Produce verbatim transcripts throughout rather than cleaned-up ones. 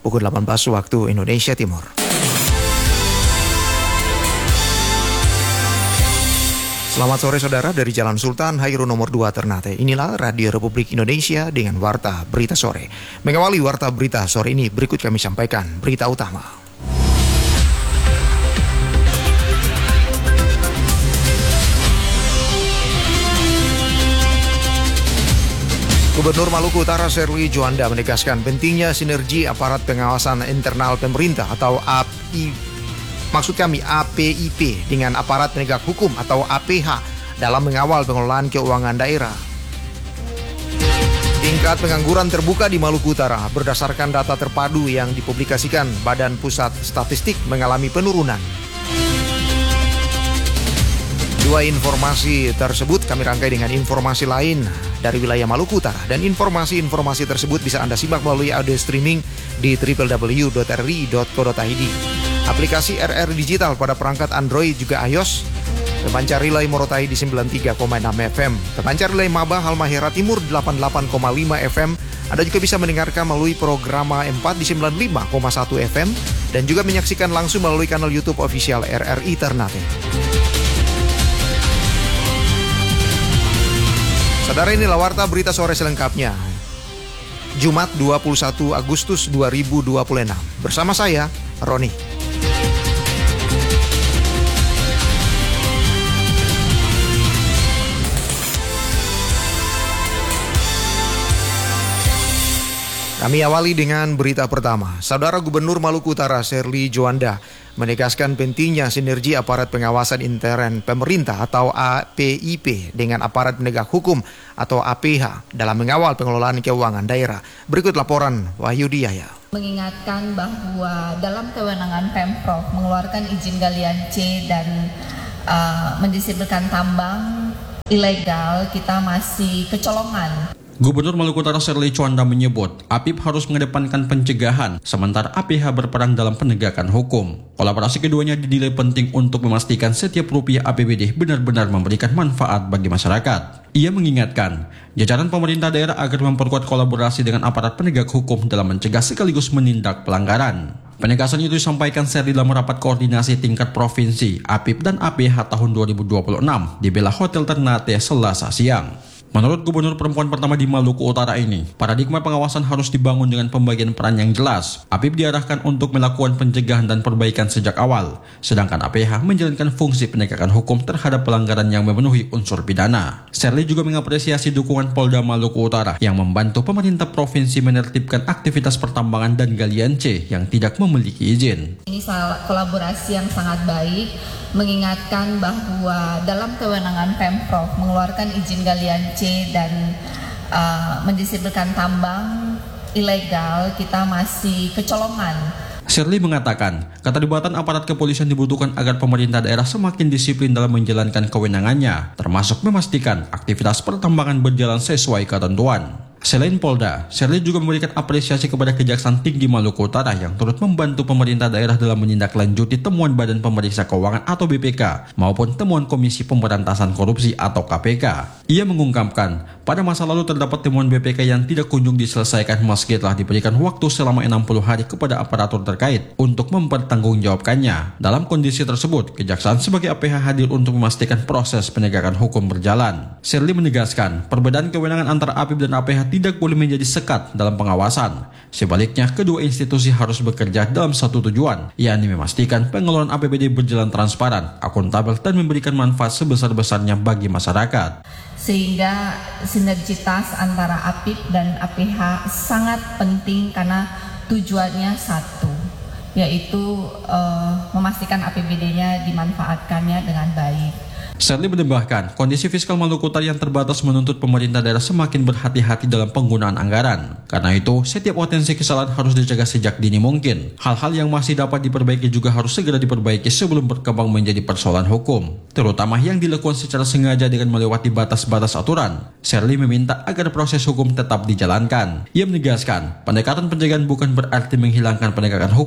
pukul delapan belas waktu Indonesia Timur. Selamat sore saudara, dari Jalan Sultan Hairun nomor dua Ternate. Inilah Radio Republik Indonesia dengan Warta Berita Sore. Mengawali Warta Berita Sore ini, berikut kami sampaikan berita utama. Gubernur Maluku Utara Sherly Juanda menegaskan pentingnya sinergi aparat pengawasan internal pemerintah atau A P I P. Maksud kami A P I P dengan aparat penegak hukum atau A P H dalam mengawal pengelolaan keuangan daerah. Tingkat pengangguran terbuka di Maluku Utara berdasarkan data terpadu yang dipublikasikan Badan Pusat Statistik mengalami penurunan. Dua informasi tersebut kami rangkai dengan informasi lain dari wilayah Maluku Utara, dan informasi-informasi tersebut bisa Anda simak melalui audio streaming di w w w dot r r i dot co dot i d. Aplikasi R R Digital pada perangkat Android juga iOS. Terpancar relay Morotai di sembilan puluh tiga koma enam F M. Terpancar relay Maba Halmahera Timur delapan puluh delapan koma lima F M. Anda juga bisa mendengarkan melalui Programa empat di sembilan puluh lima koma satu F M dan juga menyaksikan langsung melalui kanal YouTube official R R I Ternate. Saudara, inilah Warta Berita Sore selengkapnya. Jumat dua puluh satu Agustus dua ribu dua puluh enam. Bersama saya, Roni. Kami awali dengan berita pertama. Saudara, Gubernur Maluku Utara Sherly Juanda menegaskan pentingnya sinergi aparat pengawasan intern pemerintah atau A P I P dengan aparat penegak hukum atau A P H dalam mengawal pengelolaan keuangan daerah. Berikut laporan Wahyu Diaya. Mengingatkan bahwa dalam kewenangan Pemprov mengeluarkan izin galian C dan uh, mendisiplinkan tambang ilegal, kita masih kecolongan. Gubernur Maluku Utara Sherly Juanda menyebut A P I P harus mengedepankan pencegahan, sementara A P H berperan dalam penegakan hukum. Kolaborasi keduanya dinilai penting untuk memastikan setiap rupiah A P B D benar-benar memberikan manfaat bagi masyarakat. Ia mengingatkan jajaran pemerintah daerah agar memperkuat kolaborasi dengan aparat penegak hukum dalam mencegah sekaligus menindak pelanggaran. Penegasan itu disampaikan Sherly dalam rapat koordinasi tingkat provinsi A P I P dan A P H tahun dua ribu dua puluh enam di Bela Hotel Ternate Selasa siang. Menurut Gubernur perempuan pertama di Maluku Utara ini, paradigma pengawasan harus dibangun dengan pembagian peran yang jelas. A P I P diarahkan untuk melakukan pencegahan dan perbaikan sejak awal, sedangkan A P H menjalankan fungsi penegakan hukum terhadap pelanggaran yang memenuhi unsur pidana. Sherly juga mengapresiasi dukungan Polda Maluku Utara yang membantu pemerintah provinsi menertibkan aktivitas pertambangan dan galian C yang tidak memiliki izin. Ini kolaborasi yang sangat baik, mengingatkan bahwa dalam kewenangan Pemprov mengeluarkan izin galian C dan uh, mendisiplinkan tambang ilegal, kita masih kecolongan. Sherly mengatakan, keterlibatan aparat kepolisian dibutuhkan agar pemerintah daerah semakin disiplin dalam menjalankan kewenangannya, termasuk memastikan aktivitas pertambangan berjalan sesuai ketentuan. Selain Polda, Sherly juga memberikan apresiasi kepada Kejaksaan Tinggi Maluku Utara yang turut membantu pemerintah daerah dalam menindaklanjuti temuan Badan Pemeriksa Keuangan atau B P K maupun temuan Komisi Pemberantasan Korupsi atau K P K. Ia mengungkapkan, pada masa lalu terdapat temuan B P K yang tidak kunjung diselesaikan meski telah diberikan waktu selama enam puluh hari kepada aparatur terkait untuk mempertanggungjawabkannya. Dalam kondisi tersebut, Kejaksaan sebagai A P H hadir untuk memastikan proses penegakan hukum berjalan. Sherly menegaskan, perbedaan kewenangan antara A P I P dan A P H tidak boleh menjadi sekat dalam pengawasan. Sebaliknya, kedua institusi harus bekerja dalam satu tujuan, yakni memastikan pengelolaan A P B D berjalan transparan, akuntabel, dan memberikan manfaat sebesar-besarnya bagi masyarakat. Sehingga sinergitas antara A P I P dan A P H sangat penting karena tujuannya satu, yaitu uh, memastikan A P B D-nya dimanfaatkannya dengan baik. Sherly menambahkan, kondisi fiskal Maluku Utara yang terbatas menuntut pemerintah daerah semakin berhati-hati dalam penggunaan anggaran. Karena itu, setiap potensi kesalahan harus dicegah sejak dini mungkin. Hal-hal yang masih dapat diperbaiki juga harus segera diperbaiki sebelum berkembang menjadi persoalan hukum, terutama yang dilakukan secara sengaja dengan melewati batas-batas aturan. Sherly meminta agar proses hukum tetap dijalankan. Ia menegaskan, pendekatan pencegahan bukan berarti menghilangkan penegakan hukum,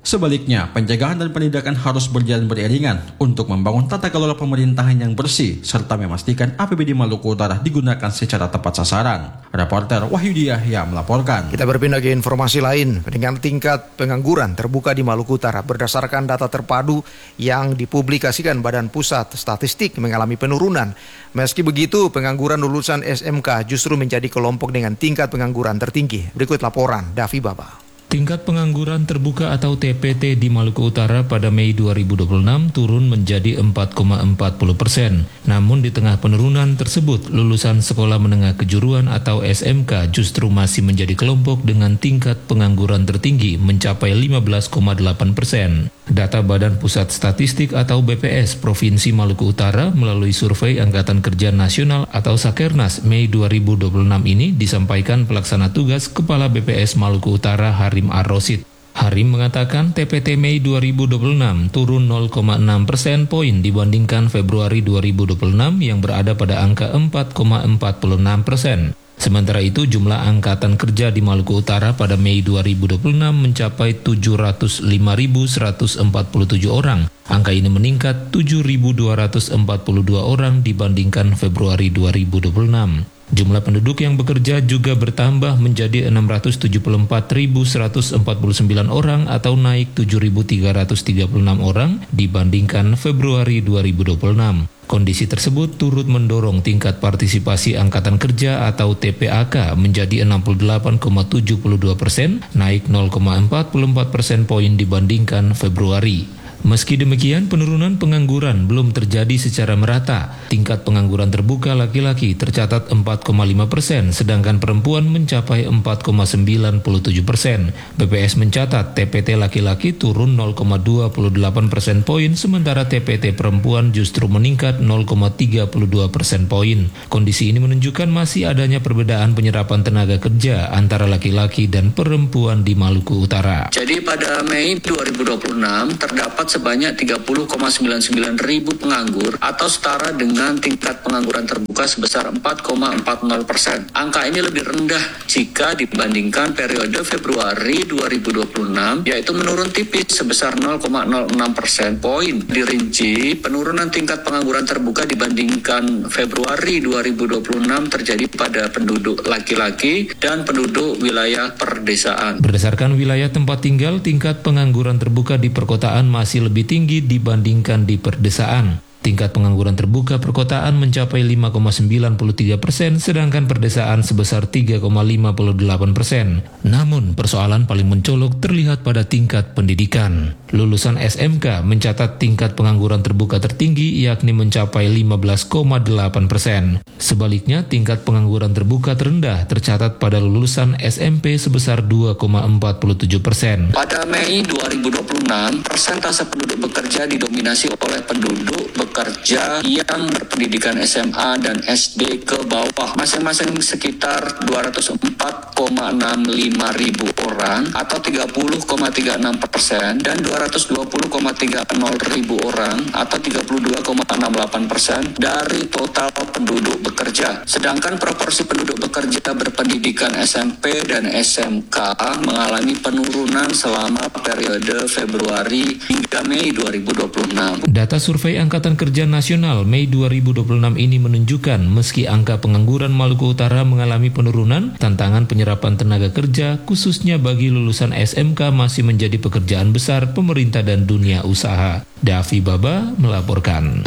Sebaliknya, pencegahan dan penindakan harus berjalan beriringan untuk membangun tata kelola pemerintahan yang bersih serta memastikan A P B D Maluku Utara digunakan secara tepat sasaran. Reporter Wahyudi Yahya melaporkan. Kita berpindah ke informasi lain. Dengan tingkat pengangguran terbuka di Maluku Utara berdasarkan data terpadu yang dipublikasikan Badan Pusat Statistik mengalami penurunan. Meski begitu, pengangguran lulusan S M K justru menjadi kelompok dengan tingkat pengangguran tertinggi. Berikut laporan Davi Baba. Tingkat pengangguran terbuka atau T P T di Maluku Utara pada Mei dua ribu dua puluh enam turun menjadi empat koma empat puluh persen. Namun di tengah penurunan tersebut, lulusan sekolah menengah kejuruan atau S M K justru masih menjadi kelompok dengan tingkat pengangguran tertinggi mencapai lima belas koma delapan persen. Data Badan Pusat Statistik atau B P S Provinsi Maluku Utara melalui survei Angkatan Kerja Nasional atau Sakernas Mei dua ribu dua puluh enam ini disampaikan pelaksana tugas Kepala B P S Maluku Utara Harim Ar-Rosid. Harim mengatakan T P T Mei dua ribu dua puluh enam turun nol koma enam persen poin dibandingkan Februari dua ribu dua puluh enam yang berada pada angka empat koma empat puluh enam persen. Sementara itu jumlah angkatan kerja di Maluku Utara pada Mei dua ribu dua puluh enam mencapai tujuh ratus lima ribu seratus empat puluh tujuh orang. Angka ini meningkat tujuh ribu dua ratus empat puluh dua orang dibandingkan Februari dua ribu dua puluh enam. Jumlah penduduk yang bekerja juga bertambah menjadi enam ratus tujuh puluh empat ribu seratus empat puluh sembilan orang atau naik tujuh ribu tiga ratus tiga puluh enam orang dibandingkan Februari dua ribu dua puluh enam. Kondisi tersebut turut mendorong tingkat partisipasi angkatan kerja atau T P A K menjadi enam puluh delapan koma tujuh dua persen, naik nol koma empat puluh empat persen poin dibandingkan Februari. Meski demikian, penurunan pengangguran belum terjadi secara merata. Tingkat pengangguran terbuka laki-laki tercatat empat koma lima persen, sedangkan perempuan mencapai empat koma sembilan tujuh persen. B P S mencatat T P T laki-laki turun nol koma dua delapan persen poin, sementara T P T perempuan justru meningkat nol koma tiga dua persen poin. Kondisi ini menunjukkan masih adanya perbedaan penyerapan tenaga kerja antara laki-laki dan perempuan di Maluku Utara. Jadi pada Mei dua ribu dua puluh enam terdapat sebanyak tiga puluh koma sembilan sembilan ribu penganggur atau setara dengan tingkat pengangguran terbuka sebesar empat koma empat nol persen. Angka ini lebih rendah jika dibandingkan periode Februari dua ribu dua puluh enam, yaitu menurun tipis sebesar nol koma nol enam persen poin. Dirinci, penurunan tingkat pengangguran terbuka dibandingkan Februari dua ribu dua puluh enam terjadi pada penduduk laki-laki dan penduduk wilayah perdesaan. Berdasarkan wilayah tempat tinggal, tingkat pengangguran terbuka di perkotaan masih lebih tinggi dibandingkan di perdesaan. Tingkat pengangguran terbuka perkotaan mencapai lima koma sembilan tiga persen, sedangkan perdesaan sebesar tiga koma lima delapan persen. Namun, persoalan paling mencolok terlihat pada tingkat pendidikan. Lulusan S M K mencatat tingkat pengangguran terbuka tertinggi, yakni mencapai lima belas koma delapan persen. Sebaliknya, tingkat pengangguran terbuka terendah tercatat pada lulusan S M P sebesar dua koma empat tujuh persen. Pada Mei dua ribu dua puluh enam, persentase penduduk bekerja didominasi oleh penduduk bekerja yang berpendidikan S M A dan S D ke bawah, masing-masing sekitar dua ratus empat koma enam lima ribu orang atau tiga puluh koma tiga enam persen dan dua ratus dua puluh koma tiga nol ribu orang atau tiga puluh dua koma enam delapan persen dari total penduduk bekerja. Sedangkan proporsi penduduk bekerja berpendidikan S M P dan S M K mengalami penurunan selama periode Februari hingga Mei dua ribu dua puluh enam. Data survei Angkatan Kerja Nasional Mei dua ribu dua puluh enam ini menunjukkan meski angka pengangguran Maluku Utara mengalami penurunan, tantangan penyerapan tenaga kerja khususnya bagi lulusan S M K masih menjadi pekerjaan besar pemerintah dan dunia usaha. Davi Baba melaporkan.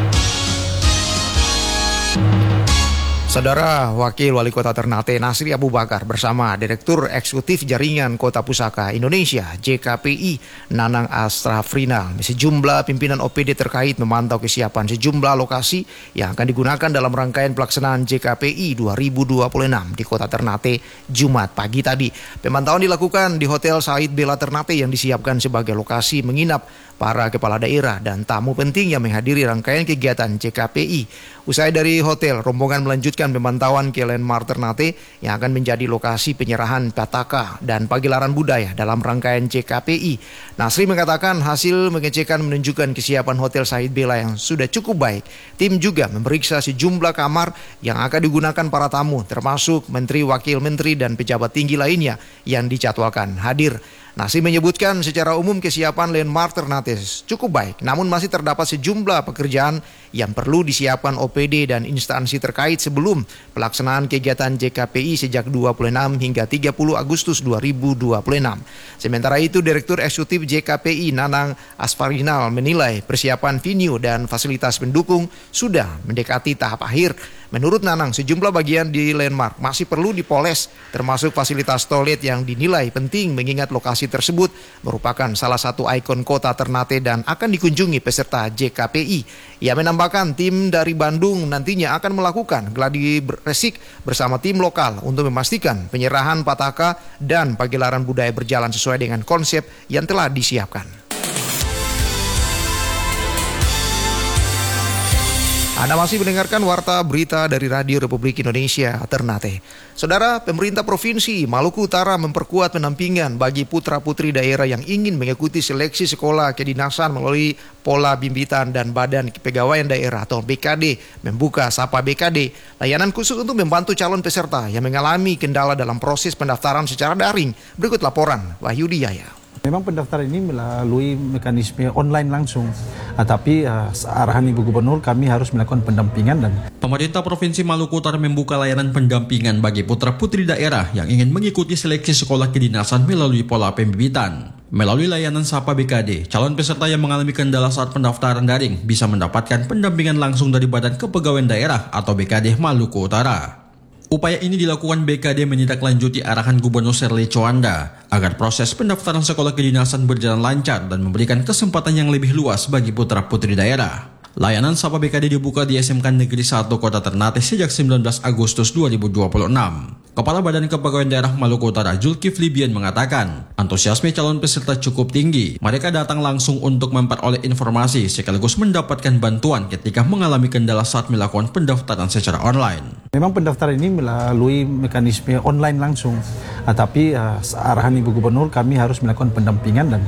Saudara Wakil Wali Kota Ternate Nasri Abu Bakar bersama Direktur Eksekutif Jaringan Kota Pusaka Indonesia J K P I Nanang Astrafrina sejumlah pimpinan O P D terkait memantau kesiapan sejumlah lokasi yang akan digunakan dalam rangkaian pelaksanaan J K P I dua ribu dua puluh enam di Kota Ternate Jumat pagi tadi. Pemantauan dilakukan di Hotel Said Bella Ternate yang disiapkan sebagai lokasi menginap para kepala daerah dan tamu penting yang menghadiri rangkaian kegiatan J K P I. Usai dari hotel, rombongan melanjutkan pemantauan ke Landmark Ternate yang akan menjadi lokasi penyerahan Pataka dan pagelaran budaya dalam rangkaian J K P I. Nasri mengatakan hasil pengecekan menunjukkan kesiapan Hotel Said Bella yang sudah cukup baik. Tim juga memeriksa sejumlah kamar yang akan digunakan para tamu, termasuk menteri, wakil menteri, dan pejabat tinggi lainnya yang dijadwalkan hadir. Nasi menyebutkan secara umum kesiapan landmark Ternate cukup baik, namun masih terdapat sejumlah pekerjaan yang perlu disiapkan O P D dan instansi terkait sebelum pelaksanaan kegiatan J K P I sejak dua puluh enam hingga tiga puluh Agustus dua ribu dua puluh enam. Sementara itu, Direktur Eksekutif J K P I Nanang Asfarinal menilai persiapan venue dan fasilitas pendukung sudah mendekati tahap akhir. Menurut Nanang, sejumlah bagian di landmark masih perlu dipoles, termasuk fasilitas toilet yang dinilai penting mengingat lokasi tersebut merupakan salah satu ikon kota Ternate dan akan dikunjungi peserta J K P I. Ia menambahkan tim dari Bandung nantinya akan melakukan gladi resik bersama tim lokal untuk memastikan penyerahan Pataka dan pagelaran budaya berjalan sesuai dengan konsep yang telah disiapkan. Anda masih mendengarkan Warta Berita dari Radio Republik Indonesia Ternate. Saudara, pemerintah Provinsi Maluku Utara memperkuat pendampingan bagi putra-putri daerah yang ingin mengikuti seleksi sekolah kedinasan melalui pola bimbitan dan Badan Kepegawaian Daerah atau B K D membuka Sapa B K D, layanan khusus untuk membantu calon peserta yang mengalami kendala dalam proses pendaftaran secara daring. Berikut laporan Wahyu Diyaya. Memang pendaftaran ini melalui mekanisme online langsung, nah, tapi uh, arahan Ibu Gubernur kami harus melakukan pendampingan. Dan Pemerintah Provinsi Maluku Utara membuka layanan pendampingan bagi putra-putri daerah yang ingin mengikuti seleksi sekolah kedinasan melalui pola pembibitan. Melalui layanan Sapa B K D, calon peserta yang mengalami kendala saat pendaftaran daring bisa mendapatkan pendampingan langsung dari Badan Kepegawaian Daerah atau B K D Maluku Utara. Upaya ini dilakukan B K D menindaklanjuti arahan Gubernur Serly Coanda agar proses pendaftaran sekolah kedinasan berjalan lancar dan memberikan kesempatan yang lebih luas bagi putra-putri daerah. Layanan Sapa B K D dibuka di S M K Negeri satu Kota Ternate sejak sembilan belas Agustus dua ribu dua puluh enam. Kepala Badan Kepegawaian Daerah Maluku Utara Zulkifli Bian mengatakan, antusiasme calon peserta cukup tinggi. Mereka datang langsung untuk memperoleh informasi sekaligus mendapatkan bantuan ketika mengalami kendala saat melakukan pendaftaran secara online. Memang pendaftaran ini melalui mekanisme online langsung, nah, tapi uh, arahan Ibu Gubernur kami harus melakukan pendampingan dan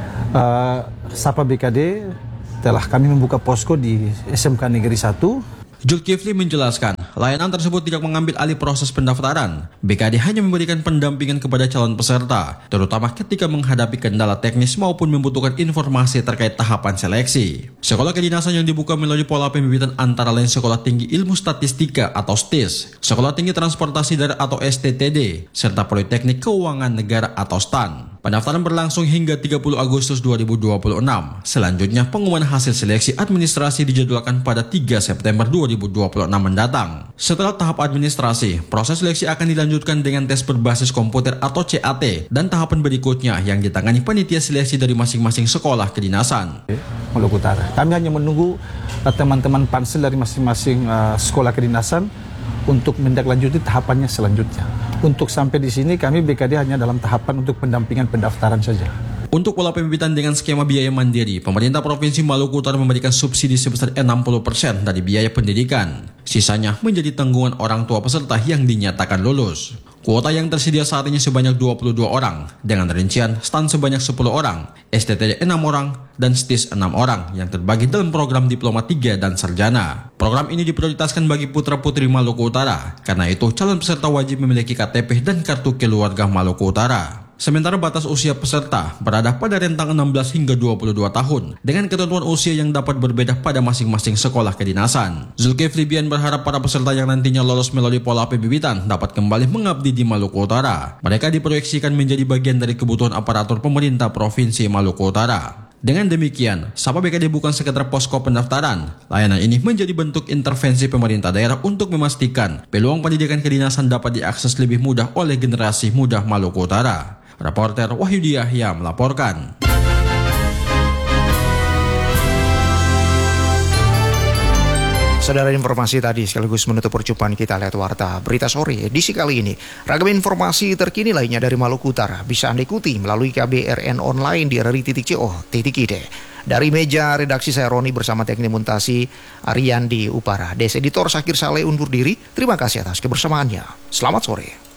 uh, Sapa B K D telah kami membuka posko di S M K Negeri satu. Zulkifli menjelaskan, layanan tersebut tidak mengambil alih proses pendaftaran. B K D hanya memberikan pendampingan kepada calon peserta, terutama ketika menghadapi kendala teknis maupun membutuhkan informasi terkait tahapan seleksi. Sekolah kedinasan yang dibuka melalui pola pembibitan antara lain Sekolah Tinggi Ilmu Statistika atau S T I S, Sekolah Tinggi Transportasi Darat atau S T T D, serta Politeknik Keuangan Negara atau S T A N. Pendaftaran berlangsung hingga tiga puluh Agustus dua ribu dua puluh enam. Selanjutnya, pengumuman hasil seleksi administrasi dijadwalkan pada tiga September dua ribu dua puluh enam mendatang. Setelah tahap administrasi, proses seleksi akan dilanjutkan dengan tes berbasis komputer atau C A T dan tahapan berikutnya yang ditangani panitia seleksi dari masing-masing sekolah kedinasan. Maluku Utara. Kami hanya menunggu uh, teman-teman pansel dari masing-masing uh, sekolah kedinasan untuk menindaklanjuti tahapannya selanjutnya. Untuk sampai di sini kami B K D hanya dalam tahapan untuk pendampingan pendaftaran saja. Untuk pola pembibitan dengan skema biaya mandiri, pemerintah Provinsi Maluku Utara memberikan subsidi sebesar enam puluh persen dari biaya pendidikan. Sisanya menjadi tanggungan orang tua peserta yang dinyatakan lulus. Kuota yang tersedia saat ini sebanyak dua puluh dua orang, dengan rincian S T A N sebanyak sepuluh orang, S T T D enam orang, dan S T I S enam orang yang terbagi dalam program Diploma tiga dan Sarjana. Program ini diprioritaskan bagi putra-putri Maluku Utara, karena itu calon peserta wajib memiliki K T P dan kartu keluarga Maluku Utara. Sementara batas usia peserta berada pada rentang enam belas hingga dua puluh dua tahun dengan ketentuan usia yang dapat berbeda pada masing-masing sekolah kedinasan. Zulkifli Bian berharap para peserta yang nantinya lolos melalui pola pembibitan dapat kembali mengabdi di Maluku Utara. Mereka diproyeksikan menjadi bagian dari kebutuhan aparatur pemerintah Provinsi Maluku Utara. Dengan demikian, Sapa B K D bukan sekedar posko pendaftaran. Layanan ini menjadi bentuk intervensi pemerintah daerah untuk memastikan peluang pendidikan kedinasan dapat diakses lebih mudah oleh generasi muda Maluku Utara. Reporter Wahyu Diyahya melaporkan. Saudara, informasi tadi sekaligus menutup perjumpaan kita lewat Warta Berita Sore edisi kali ini. Ragam informasi terkini lainnya dari Maluku Utara bisa Anda ikuti melalui K B R N online di r r i titik co titik i d. Dari meja redaksi saya Roni bersama teknik montasi Ariandi Upara. Des editor Syakir Saleh undur diri. Terima kasih atas kebersamaannya. Selamat sore.